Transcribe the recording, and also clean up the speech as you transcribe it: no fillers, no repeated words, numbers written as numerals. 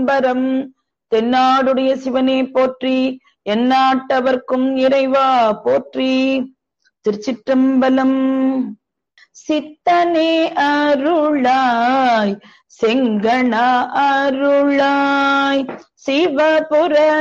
சிதம்பரம். தென்னாடுடைய சிவனே போற்றி, எந்நாட்டவர்க்கும் இறைவா போற்றி. திருச்சிற்றம்பலம். சித்தனே அருளாய், செங்கணா அருளாய், சிவபுர